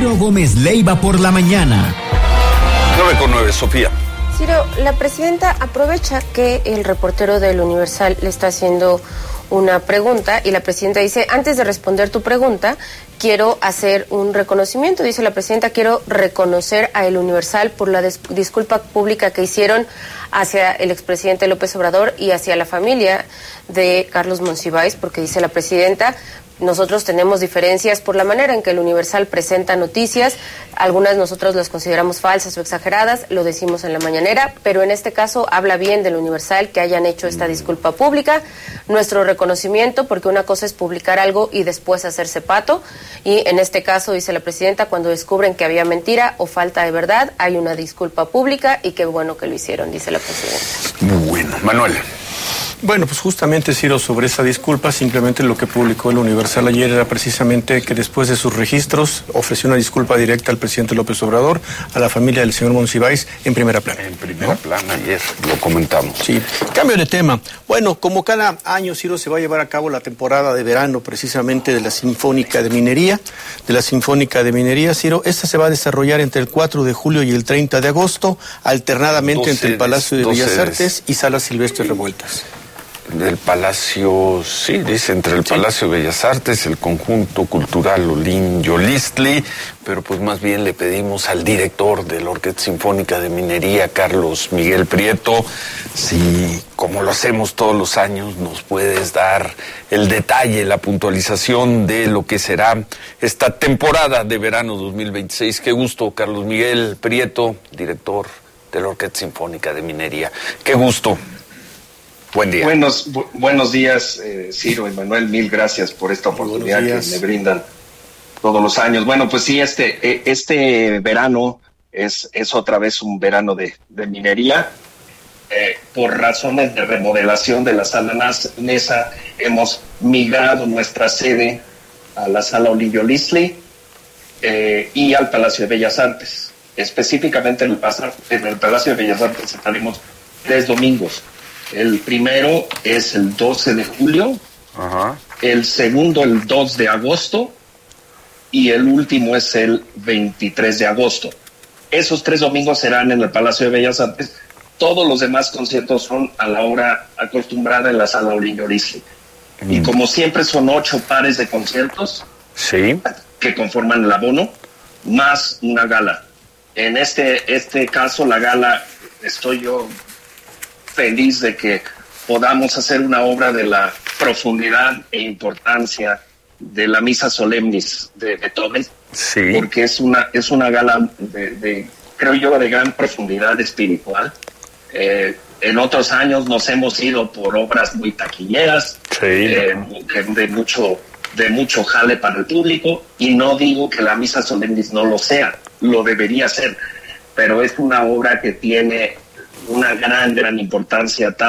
Ciro Gómez Leiva por la mañana. 9:09, Sofía. Ciro, la presidenta aprovecha que el reportero del Universal le está haciendo una pregunta y la presidenta dice, antes de responder tu pregunta, quiero hacer un reconocimiento. Dice la presidenta, quiero reconocer a El Universal por la disculpa pública que hicieron hacia el expresidente López Obrador y hacia la familia de Carlos Monsiváis, porque dice la presidenta, nosotros tenemos diferencias por la manera en que El Universal presenta noticias, algunas nosotros las consideramos falsas o exageradas, lo decimos en la mañanera, pero en este caso habla bien del Universal que hayan hecho esta disculpa pública, nuestro reconocimiento, porque una cosa es publicar algo y después hacerse pato, y en este caso, dice la presidenta, cuando descubren que había mentira o falta de verdad, hay una disculpa pública y qué bueno que lo hicieron, dice la presidenta. Muy bueno. Manuel. Bueno, pues justamente, Ciro, sobre esa disculpa, simplemente lo que publicó El Universal ayer era precisamente que después de sus registros ofreció una disculpa directa al presidente López Obrador, a la familia del señor Monsiváis, en primera plana. En primera plana, ayer lo comentamos. Sí. Cambio de tema. Bueno, como cada año, Ciro, se va a llevar a cabo la temporada de verano precisamente de la Sinfónica de Minería. Ciro, esta se va a desarrollar entre el 4 de julio y el 30 de agosto, alternadamente entre el Palacio de Bellas Artes y Salas Silvestres Revueltas. Del Palacio, sí, dice entre el Palacio de Bellas Artes, el Conjunto Cultural Olin Yolistli, pero pues más bien le pedimos al director de la Orquesta Sinfónica de Minería, Carlos Miguel Prieto, si, como lo hacemos todos los años, nos puedes dar el detalle, la puntualización de lo que será esta temporada de verano 2026. Qué gusto, Carlos Miguel Prieto, director de la Orquesta Sinfónica de Minería. Qué gusto. Buen día. Buenos días, Ciro y Manuel, mil gracias por esta oportunidad que me brindan todos los años. Bueno, pues sí, este verano es otra vez un verano de minería. Por razones de remodelación de la sala Nesa, hemos migrado nuestra sede a la sala Olin Yolistli y al Palacio de Bellas Artes. Específicamente en el Palacio de Bellas Artes estaremos 3 domingos. El primero es el 12 de julio, el segundo el 2 de agosto y el último es el 23 de agosto. Esos 3 domingos serán en el Palacio de Bellas Artes. Todos los demás conciertos son a la hora acostumbrada en la sala Olin Yolistli. Y como siempre son 8 pares de conciertos que conforman el abono, más una gala. En este caso, la gala, estoy yo feliz de que podamos hacer una obra de la profundidad e importancia de la Misa Solemnis de Beethoven, porque es una gala creo yo, de gran profundidad espiritual. En otros años nos hemos ido por obras muy taquilleras, de mucho jale para el público, y no digo que la Misa Solemnis no lo sea, lo debería ser, pero es una obra que tiene una gran importancia